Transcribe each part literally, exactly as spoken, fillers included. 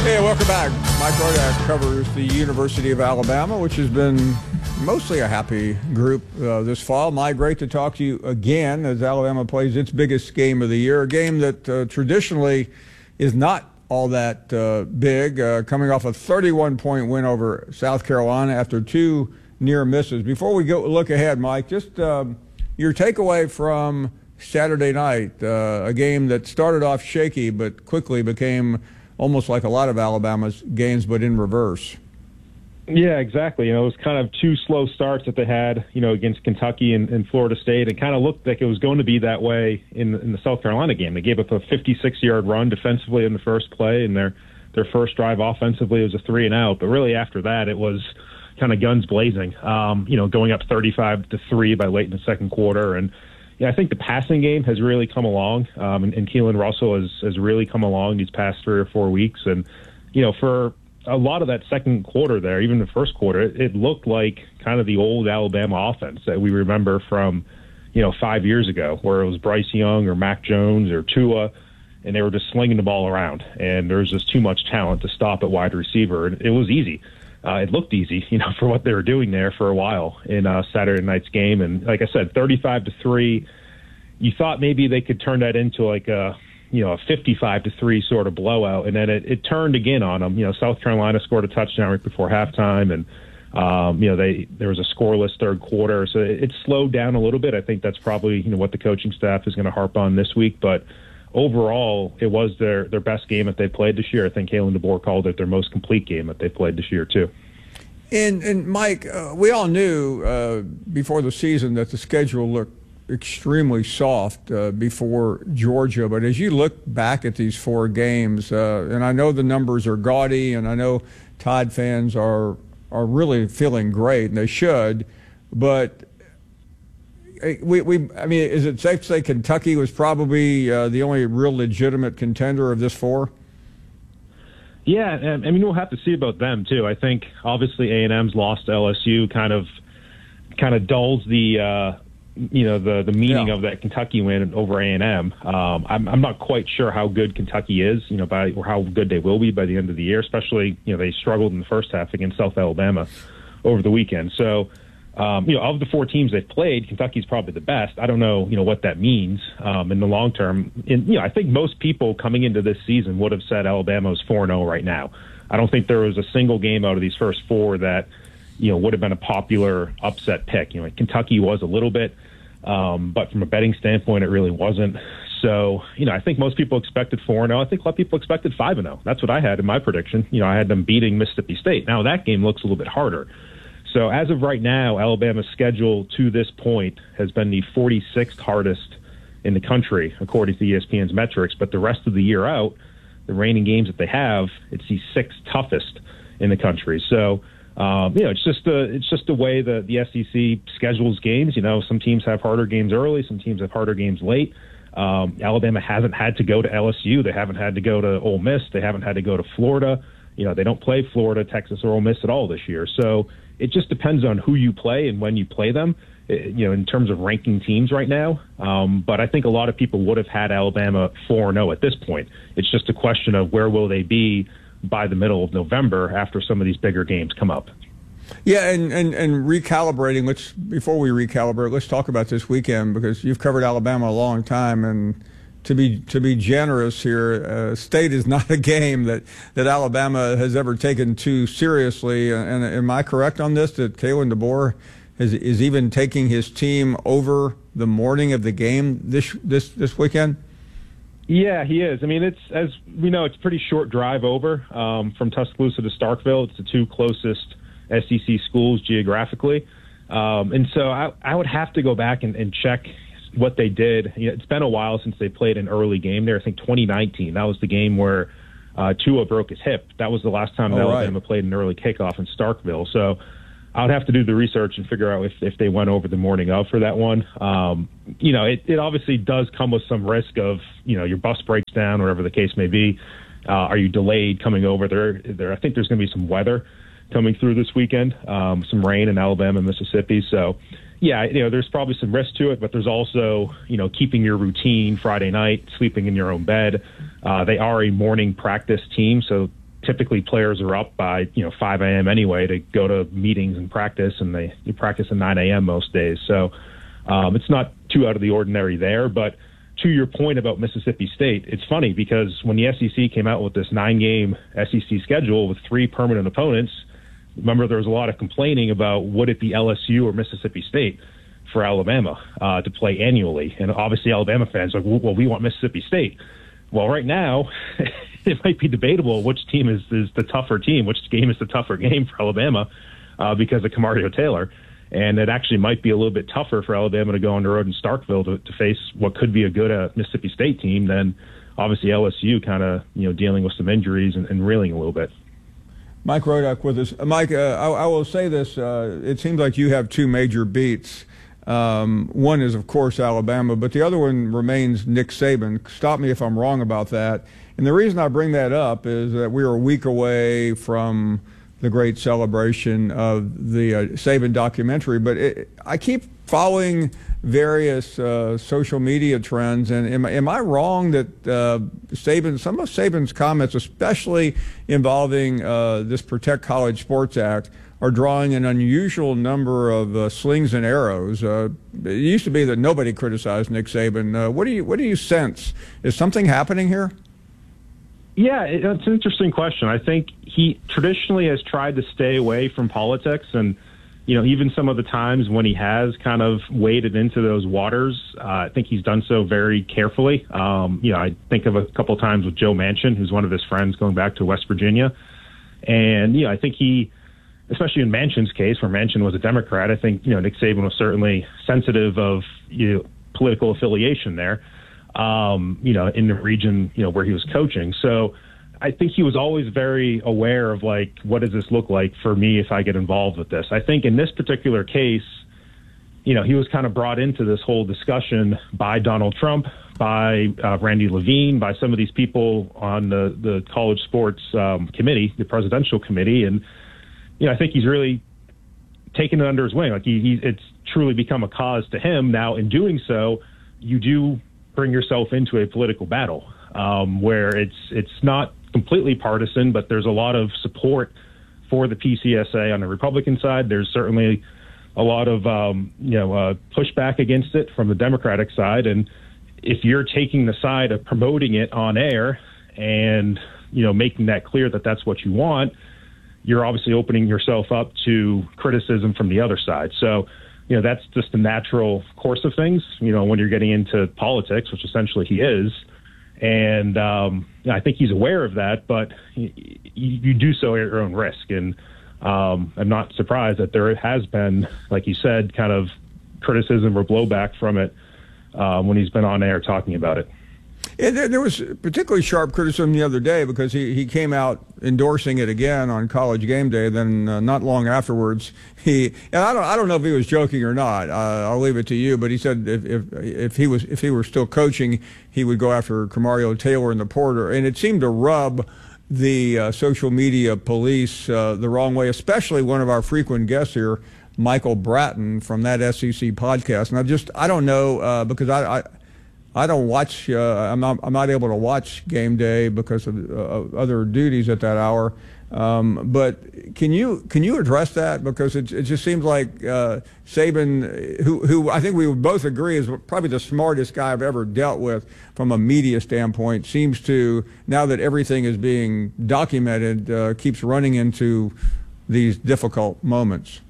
Hey, welcome back. Mike Rodak covers the University of Alabama, which has been mostly a happy group uh, this fall. Mike, great to talk to you again as Alabama plays its biggest game of the year, a game that uh, traditionally is not all that uh, big, uh, coming off a thirty-one point win over South Carolina after two near misses. Before we go look ahead, Mike, just um, your takeaway from Saturday night, uh, a game that started off shaky but quickly became almost like a lot of Alabama's games, but in reverse. Yeah, exactly. You know, it was kind of two slow starts that they had, you know, against Kentucky and, and Florida State. It kind of looked like it was going to be that way in, in the South Carolina game. They gave up a fifty-six-yard run defensively in the first play, and their their first drive offensively was a three and out. But really after that, it was kind of guns blazing. Um, you know, going up thirty-five to three by late in the second quarter, and yeah, I think the passing game has really come along, um, and, and Keelan Russell has, has really come along these past three or four weeks. And, you know, for a lot of that second quarter there, even the first quarter, it, it looked like kind of the old Alabama offense that we remember from, you know, five years ago, where it was Bryce Young or Mac Jones or Tua, and they were just slinging the ball around. And there was just too much talent to stop at wide receiver. And it was easy. Uh, it looked easy, you know, for what they were doing there for a while in uh, Saturday night's game. And like I said, thirty-five to three, you thought maybe they could turn that into like a, you know, a fifty-five to three sort of blowout. And then it, it turned again on them. You know, South Carolina scored a touchdown right before halftime. And, um, you know, they, there was a scoreless third quarter. So it, it slowed down a little bit. I think that's probably, you know, what the coaching staff is going to harp on this week. But overall, it was their, their best game that they played this year. I think Kalen DeBoer called it their most complete game that they played this year, too. And, and Mike, uh, we all knew uh, before the season that the schedule looked extremely soft uh, before Georgia. But as you look back at these four games, uh, and I know the numbers are gaudy, and I know Tide fans are, are really feeling great, and they should, but We, we, I mean, is it safe to say Kentucky was probably uh, the only real legitimate contender of this four? Yeah, I mean, we'll have to see about them too. I think obviously A and M's loss to L S U kind of, kind of dulls the, uh, you know, the the meaning yeah. of that Kentucky win over A and M. Um, I'm I'm not quite sure how good Kentucky is, you know, by or how good they will be by the end of the year. Especially, you know, they struggled in the first half against South Alabama over the weekend. So. Um, you know, of the four teams they've played, Kentucky's probably the best. I don't know, you know, what that means um, in the long term. And, you know, I think most people coming into this season would have said Alabama's four and oh right now. I don't think there was a single game out of these first four that, you know, would have been a popular upset pick. You know, like Kentucky was a little bit, um, but from a betting standpoint, it really wasn't. So, you know, I think most people expected four and oh. I think a lot of people expected five and oh. That's what I had in my prediction. You know, I had them beating Mississippi State. Now that game looks a little bit harder. So as of right now, Alabama's schedule to this point has been the forty-sixth hardest in the country, according to E S P N's metrics. But the rest of the year out, the remaining games that they have, it's the sixth toughest in the country. So, um, you know, it's just the it's just the way the, the S E C schedules games. You know, some teams have harder games early, some teams have harder games late. Um, Alabama hasn't had to go to L S U. They haven't had to go to Ole Miss. They haven't had to go to Florida. You know, they don't play Florida, Texas, or Ole Miss at all this year. So it just depends on who you play and when you play them, you know, in terms of ranking teams right now. Um, but I think a lot of people would have had Alabama four and oh at this point. It's just a question of where will they be by the middle of November after some of these bigger games come up. Yeah, and, and, and recalibrating, let's before we recalibrate, let's talk about this weekend, because you've covered Alabama a long time, and to be to be generous here, uh, State is not a game that, that Alabama has ever taken too seriously. And, and am I correct on this, that Kalen DeBoer is, is even taking his team over the morning of the game this this this weekend? Yeah, he is. I mean, it's, as we know, it's a pretty short drive over um, from Tuscaloosa to Starkville. It's the two closest S E C schools geographically. Um, and so I, I would have to go back and, and check what they did. You know, it's been a while since they played an early game there. I think twenty nineteen, that was the game where uh, Tua broke his hip. That was the last time oh, Alabama right. played an early kickoff in Starkville. So I would have to do the research and figure out if, if they went over the morning of for that one. Um, you know, it, it obviously does come with some risk of, you know, your bus breaks down, whatever the case may be. Uh, are you delayed coming over there? There, I think there's going to be some weather coming through this weekend, um, some rain in Alabama and Mississippi. So, yeah, you know, there's probably some risk to it, but there's also, you know, keeping your routine Friday night, sleeping in your own bed. Uh, they are a morning practice team, so typically players are up by, you know, five a.m. anyway to go to meetings and practice, and they you practice at nine a.m. most days. So um, it's not too out of the ordinary there. But to your point about Mississippi State, it's funny because when the S E C came out with this nine-game S E C schedule with three permanent opponents, remember there was a lot of complaining about would it be L S U or Mississippi State for Alabama uh, to play annually. And obviously Alabama fans are like, well, we want Mississippi State. Well, right now, it might be debatable which team is, is the tougher team, which game is the tougher game for Alabama uh, because of Camario Taylor. And it actually might be a little bit tougher for Alabama to go on the road in Starkville to, to face what could be a good uh, Mississippi State team than obviously L S U kind of, you know, dealing with some injuries and, and reeling a little bit. Mike Rodak with us. Mike, uh, I, I will say this. Uh, it seems like you have two major beats. Um, one is, of course, Alabama, but the other one remains Nick Saban. Stop me if I'm wrong about that. And the reason I bring that up is that we are a week away from the great celebration of the uh, Saban documentary. But it, I keep following various uh, social media trends, and am, am I wrong that uh, Saban, some of Saban's comments, especially involving uh, this Protect College Sports Act, are drawing an unusual number of uh, slings and arrows? Uh, it used to be that nobody criticized Nick Saban. Uh, what do you what do you sense? Is something happening here? Yeah, it, it's an interesting question. I think he traditionally has tried to stay away from politics, and you know, even some of the times when he has kind of waded into those waters, uh, I think he's done so very carefully. Um, you know, I think of a couple of times with Joe Manchin, who's one of his friends going back to West Virginia, and you know, I think he. Especially in Manchin's case, where Manchin was a Democrat, I think, you know, Nick Saban was certainly sensitive of, you know, political affiliation there, um, you know, in the region, you know, where he was coaching. So I think he was always very aware of, like, what does this look like for me if I get involved with this? I think in this particular case, you know, he was kind of brought into this whole discussion by Donald Trump, by uh, Randy Levine, by some of these people on the, the college sports um, committee, the presidential committee, and you know, I think he's really taken it under his wing. Like he, he, it's truly become a cause to him. Now, in doing so, you do bring yourself into a political battle um, where it's it's not completely partisan, but there's a lot of support for the P C S A on the Republican side. There's certainly a lot of um, you know uh, pushback against it from the Democratic side. And if you're taking the side of promoting it on air and you know making that clear that that's what you want, you're obviously opening yourself up to criticism from the other side. So, you know, that's just the natural course of things, you know, when you're getting into politics, which essentially he is. And um, I think he's aware of that, but you, you do so at your own risk. And um, I'm not surprised that there has been, like you said, kind of criticism or blowback from it uh, when he's been on air talking about it. And there was particularly sharp criticism the other day because he, he came out endorsing it again on College Game Day. Then uh, not long afterwards, he and I don't I don't know if he was joking or not. Uh, I'll leave it to you. But he said if, if if he was if he were still coaching, he would go after Camario Taylor and the Porter. And it seemed to rub the uh, social media police uh, the wrong way, especially one of our frequent guests here, Michael Bratton from that S E C podcast. And I just I don't know uh, because I. I I don't watch. Uh, I'm not. I'm not able to watch Game Day because of uh, other duties at that hour. Um, but can you can you address that? Because it it just seems like uh, Saban, who who I think we would both agree is probably the smartest guy I've ever dealt with from a media standpoint, seems to, now that everything is being documented, uh, keeps running into these difficult moments.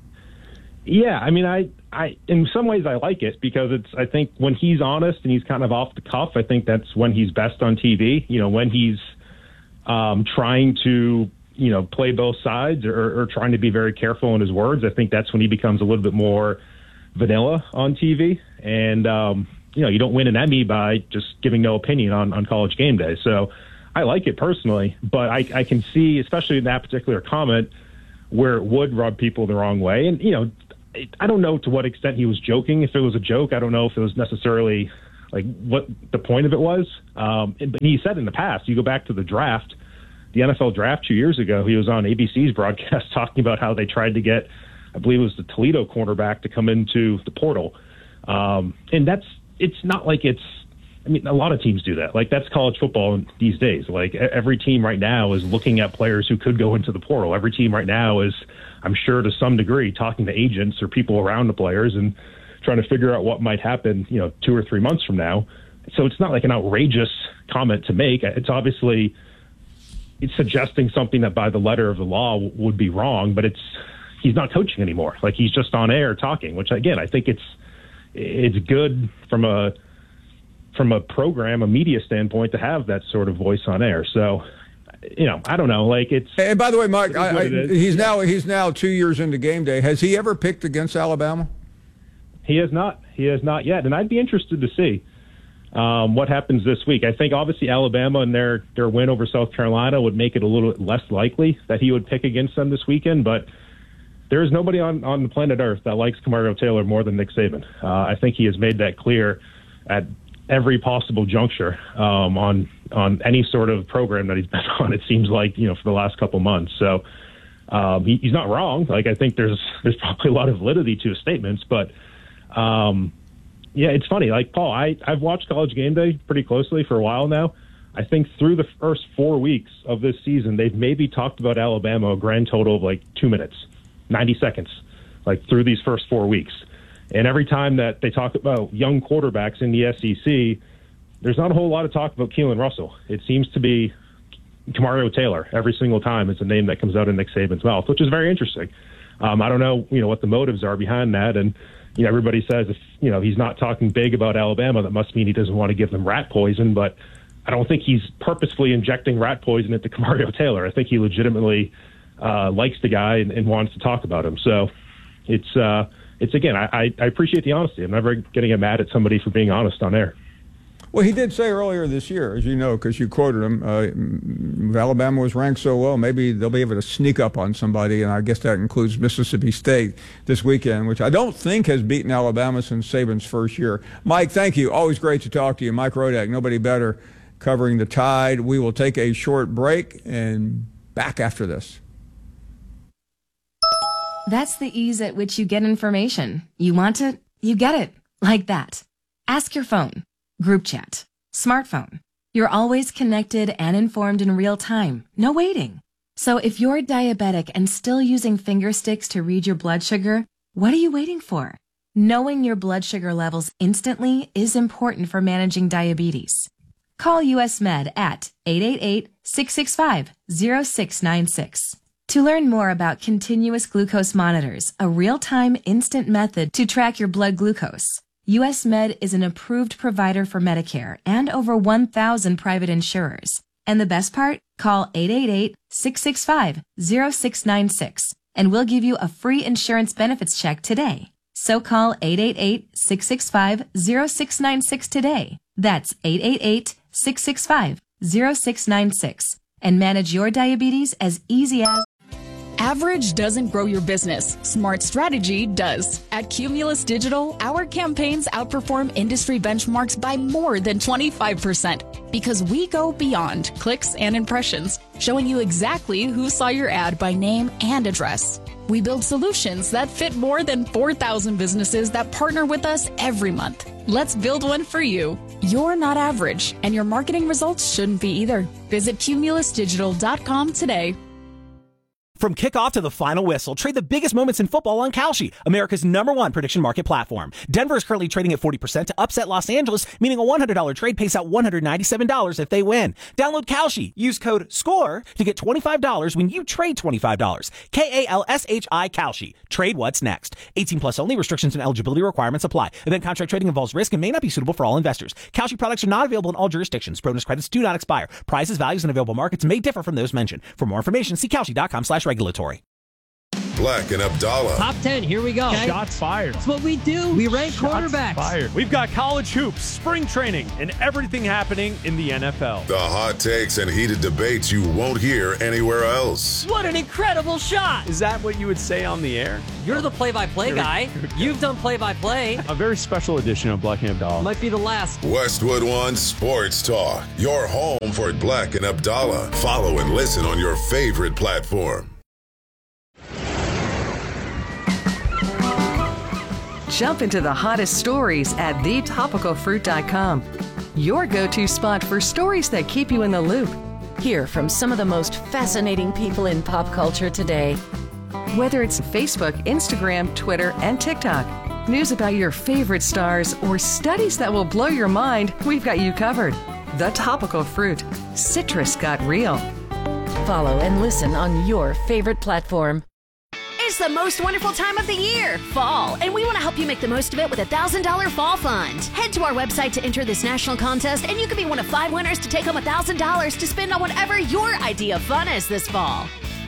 Yeah, I mean, I, I, in some ways I like it because it's, I think when he's honest and he's kind of off the cuff, I think that's when he's best on T V. You know, when he's um, trying to, you know, play both sides or, or trying to be very careful in his words, I think that's when he becomes a little bit more vanilla on T V. And, um, you know, you don't win an Emmy by just giving no opinion on, on College Game Day. So I like it personally, but I, I can see, especially in that particular comment, where it would rub people the wrong way. And, you know, I don't know to what extent he was joking. If it was a joke, I don't know if it was necessarily like what the point of it was. Um, but he said in the past, you go back to the draft, the N F L draft two years ago, he was on A B C's broadcast talking about how they tried to get, I believe it was the Toledo cornerback to come into the portal. Um, and that's, it's not like it's I mean, a lot of teams do that. Like, that's college football these days. Like, every team right now is looking at players who could go into the portal. Every team right now is, I'm sure to some degree, talking to agents or people around the players and trying to figure out what might happen, you know, two or three months from now. So it's not like an outrageous comment to make. It's obviously it's suggesting something that by the letter of the law would be wrong, but it's he's not coaching anymore. Like, he's just on air talking, which, again, I think it's it's good from a from a program, a media standpoint, to have that sort of voice on air. So, you know, I don't know. Like, it's. And by the way, Mike, I, I, he's now he's now two years into game day. Has he ever picked against Alabama? He has not. He has not yet, and I'd be interested to see um, what happens this week. I think obviously Alabama and their their win over South Carolina would make it a little less likely that he would pick against them this weekend, but there is nobody on, on the planet Earth that likes Camario Taylor more than Nick Saban. Uh, I think he has made that clear at every possible juncture um, on on any sort of program that he's been on. It seems like, you know, for the last couple months. So um, he, he's not wrong. Like, I think there's there's probably a lot of validity to his statements, but um, yeah, it's funny. Like, Paul, I I've watched College Game Day pretty closely for a while now. I think through the first four weeks of this season, they've maybe talked about Alabama a grand total of like two minutes. ninety seconds, like, through these first four weeks. And every time that they talk about young quarterbacks in the S E C, there's not a whole lot of talk about Keelan Russell. It seems to be Camario Taylor every single time. It's a name that comes out of Nick Saban's mouth, which is very interesting. Um, I don't know, you know, what the motives are behind that. And, you know, everybody says if, you know, he's not talking big about Alabama, that must mean he doesn't want to give them rat poison. But I don't think he's purposefully injecting rat poison into Camario Taylor. I think he legitimately Uh, likes the guy and, and wants to talk about him. So it's, uh, it's again, I, I appreciate the honesty. I'm never going to get mad at somebody for being honest on air. Well, he did say earlier this year, as you know, because you quoted him, uh, Alabama was ranked so low, maybe they'll be able to sneak up on somebody, and I guess that includes Mississippi State this weekend, which I don't think has beaten Alabama since Saban's first year. Mike, thank you. Always great to talk to you. Mike Rodak, nobody better covering the Tide. We will take a short break and back after this. That's the ease at which you get information. You want it, you get it. Like that. Ask your phone. Group chat. Smartphone. You're always connected and informed in real time. No waiting. So if you're diabetic and still using finger sticks to read your blood sugar, what are you waiting for? Knowing your blood sugar levels instantly is important for managing diabetes. Call U S Med at eight eight eight, six six five, zero six nine six. To learn more about continuous glucose monitors, a real-time instant method to track your blood glucose, U S Med is an approved provider for Medicare and over one thousand private insurers. And the best part? Call eight eight eight, six six five, zero six nine six and we'll give you a free insurance benefits check today. So call eight eight eight, six six five, zero six nine six today. That's eight eight eight, six six five, zero six nine six and manage your diabetes as easy as... Average doesn't grow your business. Smart strategy does. At Cumulus Digital, our campaigns outperform industry benchmarks by more than twenty-five percent because we go beyond clicks and impressions, showing you exactly who saw your ad by name and address. We build solutions that fit more than four thousand businesses that partner with us every month. Let's build one for you. You're not average, and your marketing results shouldn't be either. Visit cumulus digital dot com today. From kickoff to the final whistle, trade the biggest moments in football on Kalshi, America's number one prediction market platform. Denver is currently trading at forty percent to upset Los Angeles, meaning a one hundred dollars trade pays out one hundred ninety-seven dollars if they win. Download Kalshi. Use code SCORE to get twenty-five dollars when you trade twenty-five dollars. K A L S H I Kalshi. Trade what's next. eighteen plus only. Restrictions and eligibility requirements apply. Event contract trading involves risk and may not be suitable for all investors. Kalshi products are not available in all jurisdictions. Bonus credits do not expire. Prices, values, and available markets may differ from those mentioned. For more information, see Kalshi dot com slash regulatory. Black and Abdallah. Top ten, here we go. Okay. Shots fired. That's what we do. We rank Shots quarterbacks. Fired. We've got college hoops, spring training, and everything happening in the N F L. The hot takes and heated debates you won't hear anywhere else. What an incredible shot. Is that what you would say on the air? You're the play-by-play guy. You've done play-by-play. A very special edition of Black and Abdallah. Might be the last. Westwood One Sports Talk. Your home for Black and Abdallah. Follow and listen on your favorite platform. Jump into the hottest stories at the topical fruit dot com. your go-to spot for stories that keep you in the loop. Hear from some of the most fascinating people in pop culture today. Whether it's Facebook, Instagram, Twitter, and TikTok, news about your favorite stars, or studies that will blow your mind, we've got you covered. The Topical Fruit. Citrus got real. Follow and listen on your favorite platform. It's the most wonderful time of the year, fall, and we want to help you make the most of it with a one thousand dollars Fall Fund. Head to our website to enter this national contest, and you could be one of five winners to take home one thousand dollars to spend on whatever your idea of fun is this fall.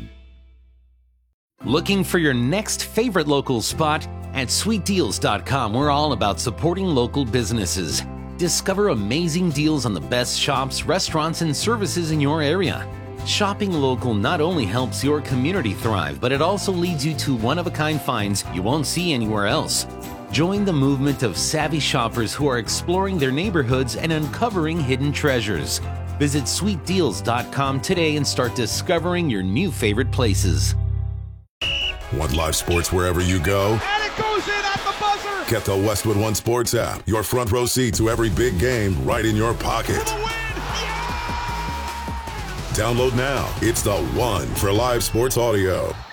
Looking for your next favorite local spot? At sweet deals dot com, we're all about supporting local businesses. Discover amazing deals on the best shops, restaurants, and services in your area. Shopping local not only helps your community thrive, but it also leads you to one-of-a-kind finds you won't see anywhere else. Join the movement of savvy shoppers who are exploring their neighborhoods and uncovering hidden treasures. Visit sweet deals dot com today and start discovering your new favorite places. Want live sports wherever you go? And it goes in at the buzzer! Get the Westwood One Sports app. Your front row seat to every big game right in your pocket. For the win! Yeah! Download now. It's the one for live sports audio.